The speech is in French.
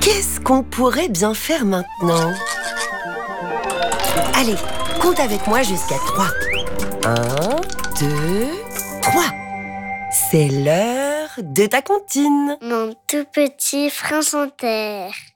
Qu'est-ce qu'on pourrait bien faire maintenant? Allez, compte avec moi jusqu'à 3. 1, 2, 3. C'est l'heure de ta comptine. Mon tout petit prince en terre.